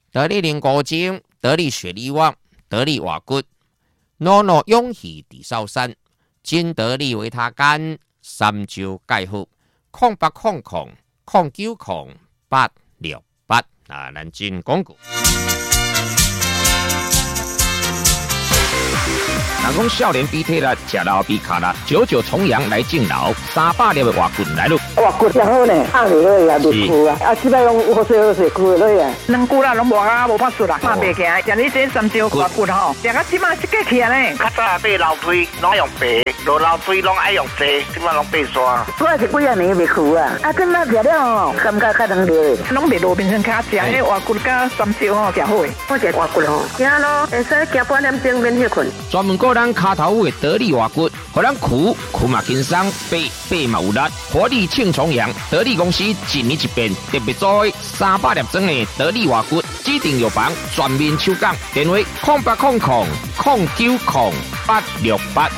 得力灵骨精，得力血力旺，得力瓦骨，诺诺勇气地少山，金得力维他干，三焦钙好，0800090868啊，咱进广告。 人讲少年比体力，吃老比卡力，99重阳来敬老，300粒的活骨来咯。 活骨真好呢，按落去也袂枯啊，即摆拢好势枯落去啊。两骨啦，拢无啊，无法术啦，拍袂起来。像你这三焦活骨吼，食到即摆一个起来呢。较早爬楼梯拢用爬，落楼梯拢爱用坐，即摆拢爬山。我是几啊年袂枯啊，今仔食了吼，感觉较能流的，拢袂落变成较食，迄活骨甲三焦吼食好诶。我食活骨吼，行咯，会使行半点钟免歇困。 专门顾咱骹头的得力活骨，互咱苦嘛轻松，背嘛有力，活力庆重阳。得力公司一年一变，特别做300粒装的得力活骨，指定药房全面抽奖，电话0800090868。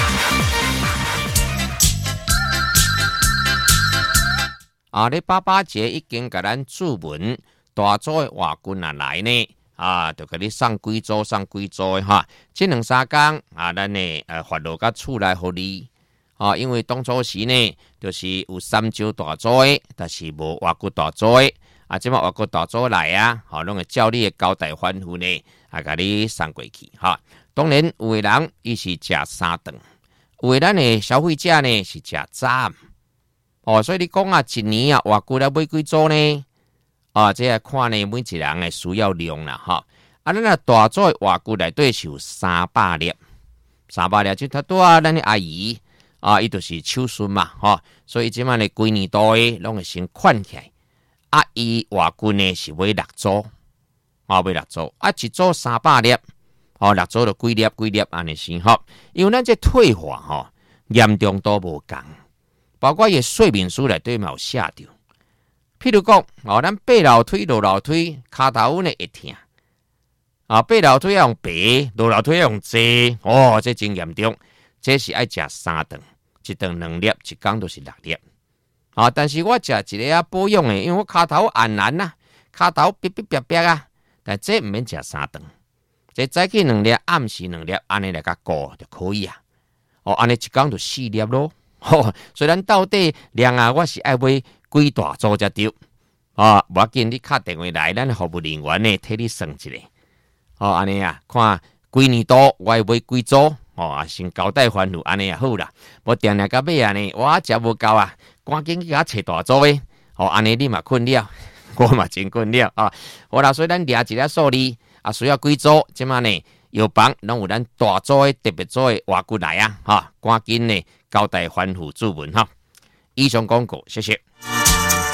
你爸爸节已经甲咱注文，大组的活骨啊来呢。就给你送几组的哈，这2-3天咱呢发落到厝内互你因为当初时呢，就是有三焦大组的，但是无活骨大组的即摆活骨大组来拢会照你的交代吩咐呢，给你送过去哈。当然有的人伊是食3顿，有的咱的消费者呢是食早所以你讲一年活骨来买几组呢？这个看呢，每一人的需要量啦，哈。咱大组的活骨内底是有300粒，300粒就他多咱的阿姨伊就是手孙嘛，所以即摆呢，规年度的拢会先款起来。伊活骨呢是买6组，买6组，一组300粒，6组就几粒安尼先好。因为咱这退化严重都无共，包括伊说明书内底嘛有写着。譬如讲，咱爬楼梯、落楼梯，骹头呢会痛。爬楼梯要用爬，落楼梯要用坐。这真严重。这是爱食3顿，一顿2粒，一天都是6粒。但是我食一个保养的，因为我骹头按难呐，骹头逼啊。但这唔免食3顿，这早起2粒，暗时2粒，安尼来甲顾就可以啊。安尼一天就4粒咯。虽然到底量我是爱买几大组才对无要紧，你打电话来，咱服务人员呢替你算一下安尼看几年度我会买几组先交代吩咐安尼也好啦。无定定到尾呢，我食无够赶紧去找大组的安尼你嘛困了，我嘛真困了好啦，所以咱抓一个数字需要几组，即嘛呢药房拢有咱大组的特别组的活骨来赶紧呢交代吩咐注文以上广告，谢谢。